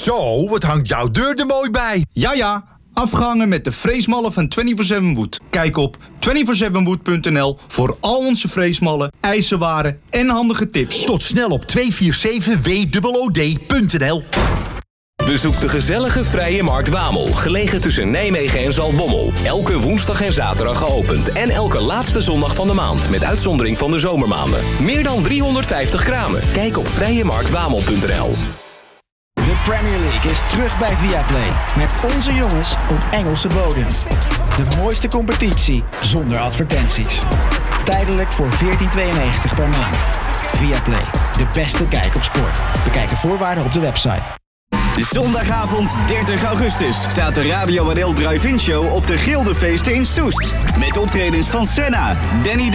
Zo, wat hangt jouw deur er mooi bij. Ja, afgehangen met de freesmallen van 24/7 Wood. Kijk op 247wood.nl voor al onze freesmallen, ijzerwaren en handige tips. Tot snel op 247WOOD.nl. Bezoek de gezellige Vrije Markt Wamel, gelegen tussen Nijmegen en Zaltbommel. Elke woensdag en zaterdag geopend en elke laatste zondag van de maand, met uitzondering van de zomermaanden. Meer dan 350 kramen. Kijk op vrijemarktwamel.nl. De Premier League is terug bij Viaplay. Met onze jongens op Engelse bodem. De mooiste competitie zonder advertenties. Tijdelijk voor €14,92 per maand. Viaplay, de beste kijk op sport. Bekijk de voorwaarden op de website. Zondagavond 30 augustus staat de Radio NL Drive-In Show op de Gildefeesten in Soest. Met optredens van Senna, Danny